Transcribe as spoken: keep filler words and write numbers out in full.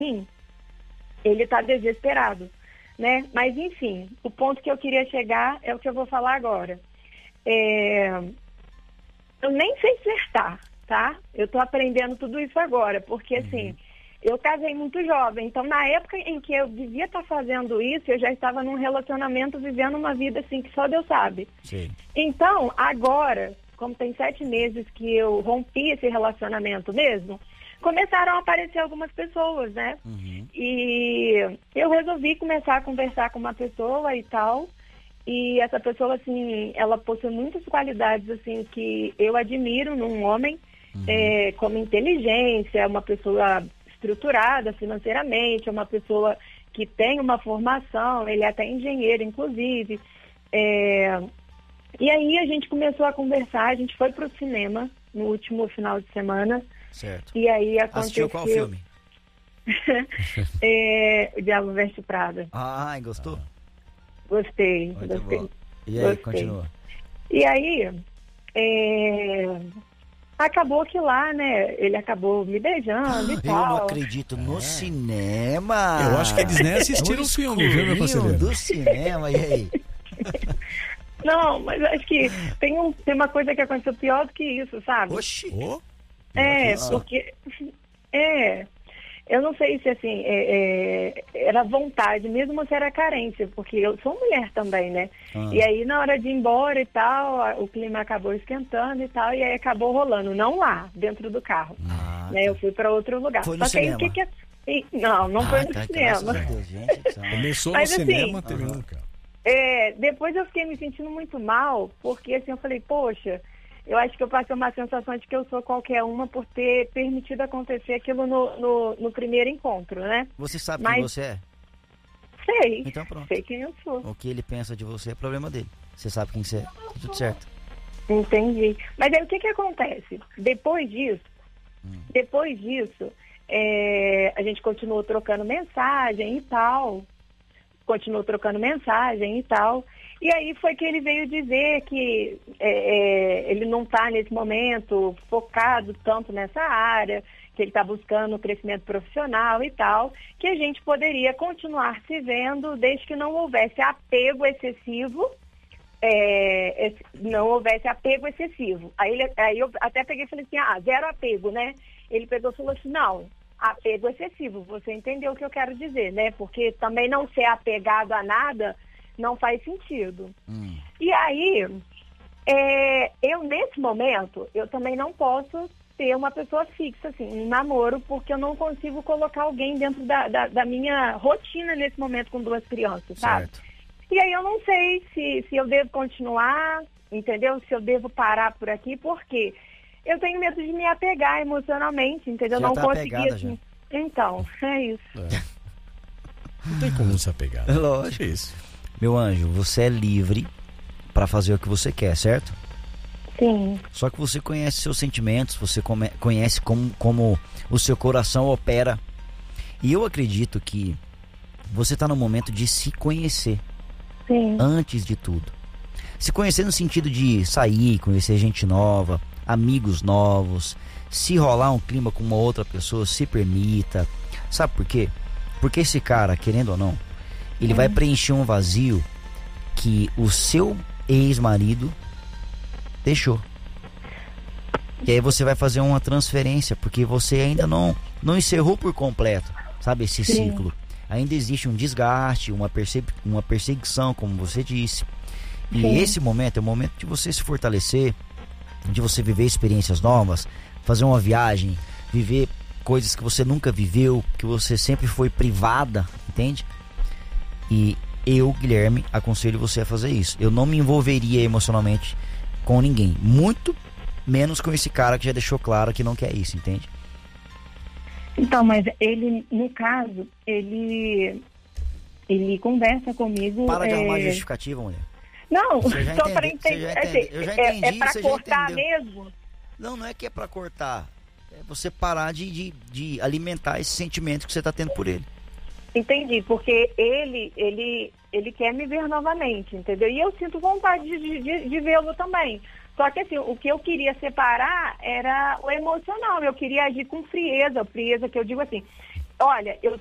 Sim, ele está desesperado, né? Mas, enfim, o ponto que eu queria chegar é o que eu vou falar agora. É... Eu nem sei flertar, tá? Eu tô aprendendo tudo isso agora, porque, assim, uhum. eu casei muito jovem. Então, na época em que eu devia estar fazendo isso, eu já estava num relacionamento, vivendo uma vida, assim, que só Deus sabe. Sim. Então, agora, como tem sete meses que eu rompi esse relacionamento mesmo, começaram a aparecer algumas pessoas, né? Uhum. E eu resolvi começar a conversar com uma pessoa e tal. E essa pessoa, assim, ela possui muitas qualidades, assim, que eu admiro num homem, uhum. é, como inteligência, uma pessoa estruturada financeiramente, uma pessoa que tem uma formação, ele é até engenheiro, inclusive. É, e aí a gente começou a conversar, a gente foi pro cinema no último final de semana. Certo. E aí aconteceu... Assistiu qual filme? é, O Diabo Veste Prada. Ah, gostou? Ah. Gostei, Muito gostei. Bom. E aí, gostei. Continua. E aí, é... acabou que lá, né, ele acabou me beijando e Eu tal. Eu não acredito, no é. cinema. Eu acho que eles nem assistiram o filme, viu, meu conselheiro? Do cinema, e aí? Não, mas acho que tem, um, tem uma coisa que aconteceu pior do que isso, sabe? Oxi. Oh, é, porque... É... Eu não sei se, assim, é, é, era vontade, mesmo ou se era carência, porque eu sou mulher também, né? Ah. E aí, na hora de ir embora e tal, o clima acabou esquentando e tal, e aí acabou rolando. Não lá, dentro do carro. Ah, né? Tá. Eu fui para outro lugar. Foi Só no que aí, cinema? o que que é... Não, não ah, foi no tá, cinema. Deus, gente, Começou Mas, no assim, cinema, terminou no carro. É, depois eu fiquei me sentindo muito mal, porque, assim, eu falei, poxa... Eu acho que eu passei uma sensação de que eu sou qualquer uma por ter permitido acontecer aquilo no, no, no primeiro encontro, né? Você sabe Mas, quem você é? Sei. Então pronto. Sei quem eu sou. O que ele pensa de você é problema dele. Você sabe quem você é. Tá tudo certo. Entendi. Mas aí o que que acontece? Depois disso, hum. depois disso, é, a gente continuou trocando mensagem e tal. Continuou trocando mensagem e tal. E aí foi que ele veio dizer que é, é, ele não está, nesse momento, focado tanto nessa área, que ele está buscando o crescimento profissional e tal, que a gente poderia continuar se vendo desde que não houvesse apego excessivo, é, não houvesse apego excessivo. Aí, ele, aí eu até peguei e falei assim, ah, zero apego, né? Ele pegou e falou assim, não, apego excessivo, você entendeu o que eu quero dizer, né? Porque também não ser apegado a nada... não faz sentido. Hum. E aí, é, eu nesse momento, eu também não posso ter uma pessoa fixa, assim, um namoro, porque eu não consigo colocar alguém dentro da, da, da minha rotina nesse momento com duas crianças, sabe? Certo. E aí eu não sei se, se eu devo continuar, entendeu? Se eu devo parar por aqui, porque eu tenho medo de me apegar emocionalmente, entendeu? Já não tá consegui, apegada, assim. Já. Então, é isso. É. Não tem como se apegar. É lógico. Isso. Meu anjo, você é livre para fazer o que você quer, certo? Sim. Só que você conhece seus sentimentos, você come, conhece como, como o seu coração opera. E eu acredito que você está no momento de se conhecer. Sim. Antes de tudo. Se conhecer no sentido de sair, conhecer gente nova, amigos novos, se rolar um clima com uma outra pessoa, se permita. Sabe por quê? Porque esse cara, querendo ou não, ele hum. vai preencher um vazio que o seu ex-marido deixou. E aí você vai fazer uma transferência, porque você ainda não, não encerrou por completo, sabe, esse Sim. ciclo. Ainda existe um desgaste, uma, perse- uma perseguição, como você disse. E Sim. esse momento é o momento de você se fortalecer, de você viver experiências novas, fazer uma viagem, viver coisas que você nunca viveu, que você sempre foi privada, entende? E eu, Guilherme, aconselho você a fazer isso. Eu não me envolveria emocionalmente com ninguém, muito menos com esse cara que já deixou claro que não quer isso, entende? Então, mas ele, no caso, ele ele conversa comigo... Para de é... arrumar justificativa, mulher. Não, já só para entender. entender. Eu já entendi, é, é para cortar mesmo? Não, não é que é para cortar. É você parar de, de, de alimentar esse sentimento que você está tendo por ele. Entendi, porque ele, ele, ele quer me ver novamente, entendeu? E eu sinto vontade de, de, de vê-lo também. Só que assim, o que eu queria separar era o emocional. Eu queria agir com frieza, frieza que eu digo assim, Olha, eu